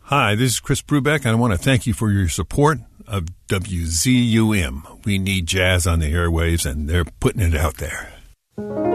Hi, this is Chris Brubeck, and I want to thank you for your support of WZUM. We need jazz on the airwaves, and they're putting it out there.